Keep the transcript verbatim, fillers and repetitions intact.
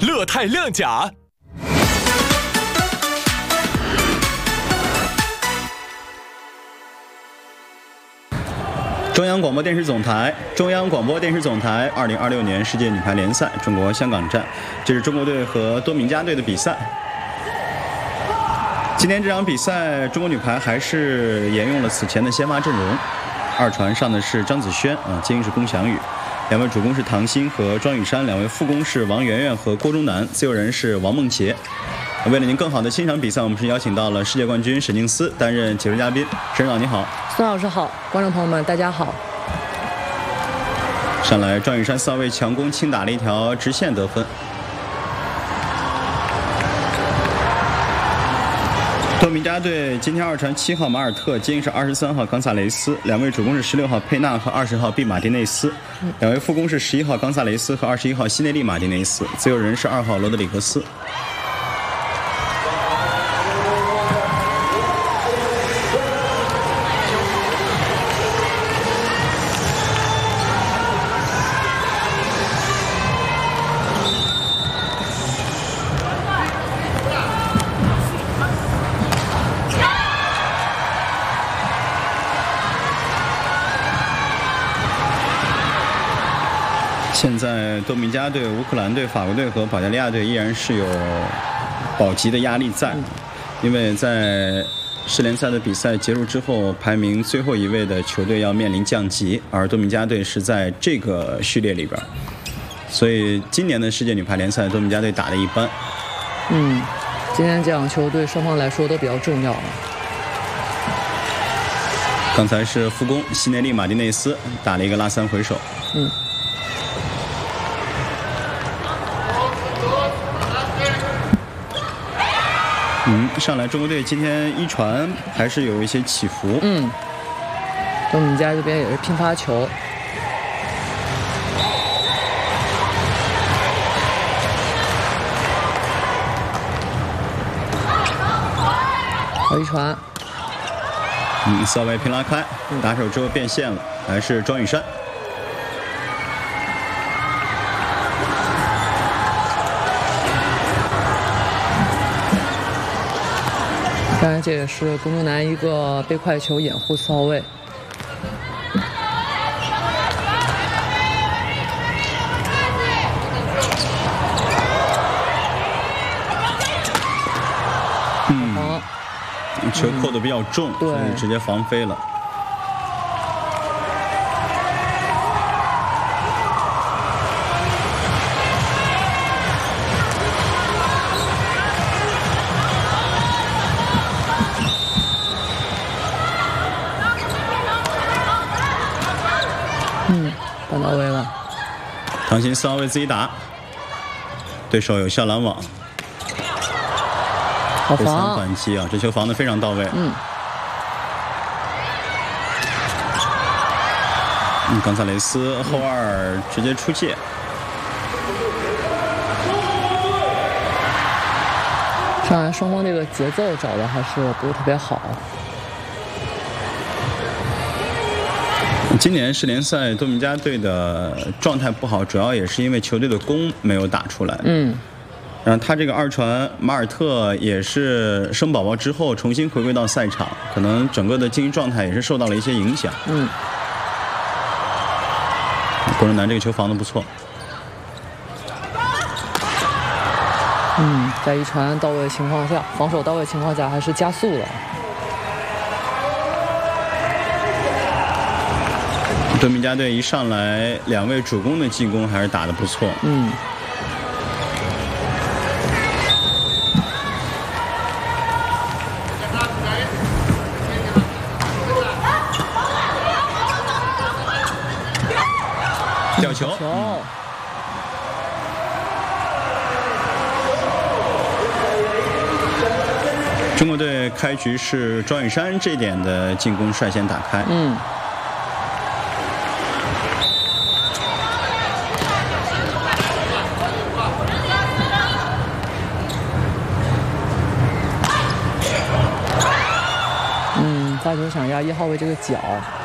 乐泰亮甲。 中央广播电视总台，中央广播电视总台，二零二六年世界女排联赛中国香港站，这是中国队和多米尼加队的比赛。今天这场比赛，中国女排还是沿用了此前的先发阵容，二传上的是张子萱，啊，接应是龚翔宇，两位主攻是唐鑫和庄宇珊，两位副攻是王媛媛和郭忠南，自由人是王梦洁。为了您更好的欣赏比赛，我们是邀请到了世界冠军沈静思担任解说嘉宾。沈指导你好。 孙老师好，观众朋友们大家好。 上来庄宇珊四号位强攻轻打了一条直线得分。多米尼加队今天二传七号马尔特，接应是二十三号冈萨雷斯，两位主攻是十六号佩纳和二十号毕马丁内斯，两位副攻是十一号冈萨雷斯和二十一号西内利马丁内斯，自由人是二号罗德里格斯。现在多米尼加队、乌克兰队、法国队和保加利亚队依然是有保级的压力在，因为在世联赛的比赛结束之后，排名最后一位的球队要面临降级，而多米尼加队是在这个序列里边，所以今年的世界女排联赛，多米尼加队打得一般。 嗯，今天这场球对双方来说都比较重要。 刚才是副攻西内利马丁内斯打了一个拉三回手。 嗯。 嗯，上来中国队今天一传还是有一些起伏。 嗯，多米尼加这边也是拼发球。好一传。 嗯，四号位平拉开，打手之后变线了，还是庄宇珊。 当然，这也是龚忠南一个背快球掩护四号位。 嗯，球扣得比较重， 嗯、 所以直接防飞了。 嗯，打到位了。 唐鑫四号位自己打，对手有效拦网， 好第三防反击啊！这球防得非常到位。 嗯。 嗯，冈萨雷斯后二直接出界。 上来双方这个节奏找的还是不是特别好。 今年世联赛多米尼加队的状态不好，主要也是因为球队的攻没有打出来。 嗯， 然后他这个二传马尔特也是生宝宝之后重新回归到赛场，可能整个的竞技状态也是受到了一些影响。 嗯， 郭忠南这个球防得不错。 嗯，在一传到位的情况下，防守到位的情况下，还是加速了。 多米尼加队一上来，两位主攻的进攻还是打得不错。 嗯。 吊球。 球。 中国队开局是庄宇珊这点的进攻率先打开。 嗯。发球想压一号位这个脚，